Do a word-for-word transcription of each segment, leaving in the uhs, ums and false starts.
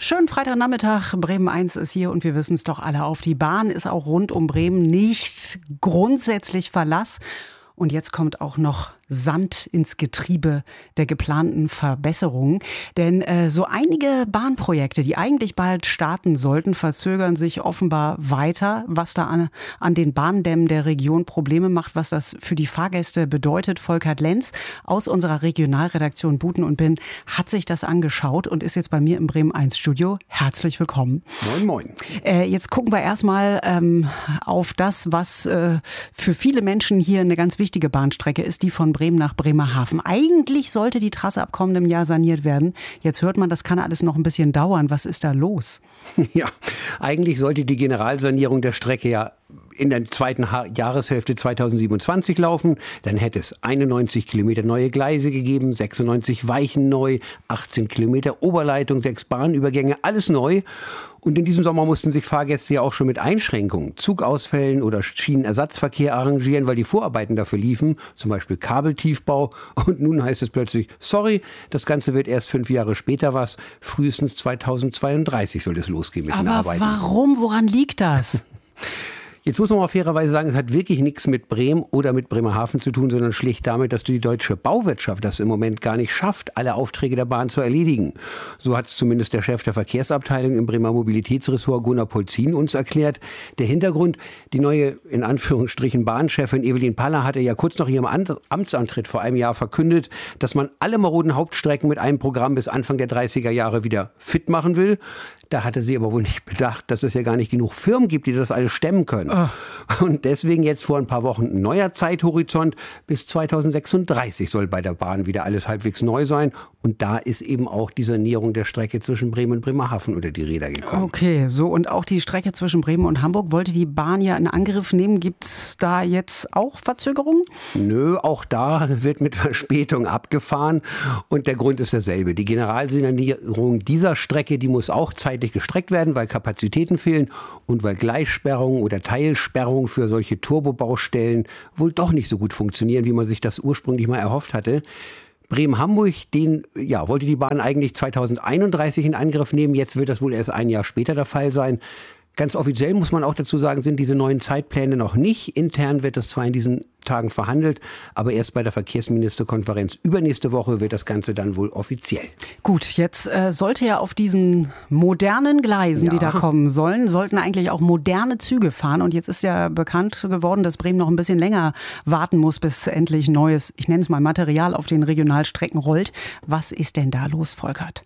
Schönen Freitagnachmittag, Bremen eins ist hier und wir wissen es doch alle, auf die Bahn ist auch rund um Bremen nicht grundsätzlich Verlass. Und jetzt kommt auch noch Sand ins Getriebe der geplanten Verbesserungen. Denn äh, so einige Bahnprojekte, die eigentlich bald starten sollten, verzögern sich offenbar weiter. Was da an, an den Bahndämmen der Region Probleme macht, was das für die Fahrgäste bedeutet. Volkert Lenz aus unserer Regionalredaktion Buten und Binn hat sich das angeschaut und ist jetzt bei mir im Bremen eins Studio. Herzlich willkommen. Moin, moin. Äh, jetzt gucken wir erstmal ähm, auf das, was äh, für viele Menschen hier eine ganz wichtige Bahnstrecke ist, die von Bremen nach Bremerhaven. Eigentlich sollte die Trasse ab kommendem Jahr saniert werden. Jetzt hört man, das kann alles noch ein bisschen dauern. Was ist da los? Ja, eigentlich sollte die Generalsanierung der Strecke ja in der zweiten ha- Jahreshälfte zweitausendsiebenundzwanzig laufen. Dann hätte es einundneunzig Kilometer neue Gleise gegeben, sechsundneunzig Weichen neu, achtzehn Kilometer Oberleitung, sechs Bahnübergänge, alles neu. Und in diesem Sommer mussten sich Fahrgäste ja auch schon mit Einschränkungen, Zugausfällen oder Schienenersatzverkehr arrangieren, weil die Vorarbeiten dafür liefen, zum Beispiel Kabeltiefbau. Und nun heißt es plötzlich, sorry, das Ganze wird erst fünf Jahre später was, frühestens zweitausendzweiunddreißig soll es losgehen mit Aber den Arbeiten. Aber warum? Woran liegt das? Jetzt muss man mal fairerweise sagen, es hat wirklich nichts mit Bremen oder mit Bremerhaven zu tun, sondern schlicht damit, dass die deutsche Bauwirtschaft das im Moment gar nicht schafft, alle Aufträge der Bahn zu erledigen. So hat es zumindest der Chef der Verkehrsabteilung im Bremer Mobilitätsressort Gunnar Polzin uns erklärt. Der Hintergrund, die neue, in Anführungsstrichen, Bahnchefin Evelyn Paller hatte ja kurz nach ihrem Amtsantritt vor einem Jahr verkündet, dass man alle maroden Hauptstrecken mit einem Programm bis Anfang der dreißiger Jahre wieder fit machen will. Da hatte sie aber wohl nicht bedacht, dass es ja gar nicht genug Firmen gibt, die das alles stemmen können. Oh. Und deswegen jetzt vor ein paar Wochen ein neuer Zeithorizont. Bis zweitausendsechsunddreißig soll bei der Bahn wieder alles halbwegs neu sein. Und da ist eben auch die Sanierung der Strecke zwischen Bremen und Bremerhaven unter die Räder gekommen. Okay, so und auch die Strecke zwischen Bremen und Hamburg wollte die Bahn ja in Angriff nehmen. Gibt es da jetzt auch Verzögerungen? Nö, auch da wird mit Verspätung abgefahren. Und der Grund ist derselbe. Die Generalsanierung dieser Strecke, die muss auch zeitlich gestreckt werden, weil Kapazitäten fehlen und weil Gleissperrungen oder Teilsperrungen für solche Turbobaustellen wohl doch nicht so gut funktionieren, wie man sich das ursprünglich mal erhofft hatte. Bremen-Hamburg, den ja, wollte die Bahn eigentlich zweitausendeinunddreißig in Angriff nehmen. Jetzt wird das wohl erst ein Jahr später der Fall sein. Ganz offiziell muss man auch dazu sagen, sind diese neuen Zeitpläne noch nicht. Intern wird das zwar in diesen Tagen verhandelt, aber erst bei der Verkehrsministerkonferenz übernächste Woche wird das Ganze dann wohl offiziell. Gut, jetzt äh, sollte ja auf diesen modernen Gleisen, ja, die da kommen sollen, sollten eigentlich auch moderne Züge fahren. Und jetzt ist ja bekannt geworden, dass Bremen noch ein bisschen länger warten muss, bis endlich neues, ich nenne es mal Material, auf den Regionalstrecken rollt. Was ist denn da los, Volkert?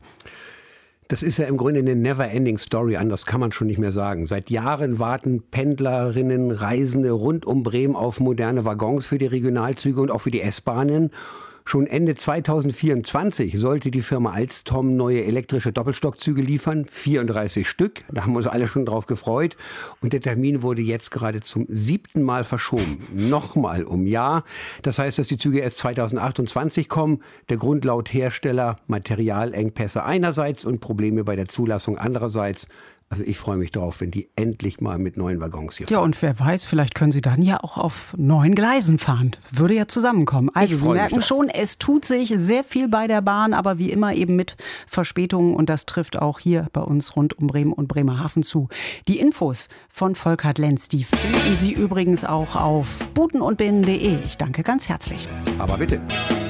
Das ist ja im Grunde eine never-ending Story, anders kann man schon nicht mehr sagen. Seit Jahren warten Pendlerinnen, Reisende rund um Bremen auf moderne Waggons für die Regionalzüge und auch für die S-Bahnen. Schon Ende zweitausendvierundzwanzig sollte die Firma Alstom neue elektrische Doppelstockzüge liefern, vierunddreißig Stück. Da haben wir uns alle schon drauf gefreut. Und der Termin wurde jetzt gerade zum siebten Mal verschoben. Nochmal um Jahr. Das heißt, dass die Züge erst zweitausendachtundzwanzig kommen. Der Grund laut Hersteller: Materialengpässe einerseits und Probleme bei der Zulassung andererseits. Also ich freue mich drauf, wenn die endlich mal mit neuen Waggons hier fahren. Ja, und wer weiß, vielleicht können Sie dann ja auch auf neuen Gleisen fahren. Würde ja zusammenkommen. Also Sie merken schon, es tut sich sehr viel bei der Bahn, aber wie immer eben mit Verspätungen. Und das trifft auch hier bei uns rund um Bremen und Bremerhaven zu. Die Infos von Volkert Lenz, die finden Sie übrigens auch auf buten und binn punkt de. Ich danke ganz herzlich. Aber bitte.